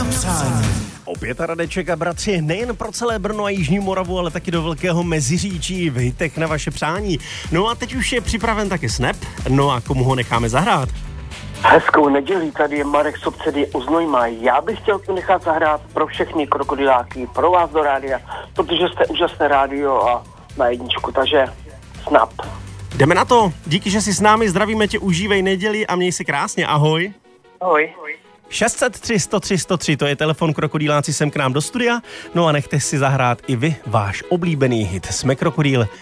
na přání. Opět Radeček a bratři, nejen pro celé Brno a Jižní Moravu, ale taky do Velkého Meziříčí v hitech na vaše přání. No a teď už je připraven taky Snap, no a komu ho necháme zahrát? Hezkou nedělí, tady je Marek Sobcedy u Znojma. Já bych chtěl tu nechat zahrát pro všechny krokodiláky, pro vás do rádia, protože jste úžasné rádio a na jedničku, takže Snap. Jdeme na to, díky, že jsi s námi, zdravíme tě, užívej neděli a měj se krásně, ahoj. Ahoj. 603 103 103, to je telefon Krokodýláci sem k nám do studia, no a nechte si zahrát i vy váš oblíbený hit. Jsme Krokodýl.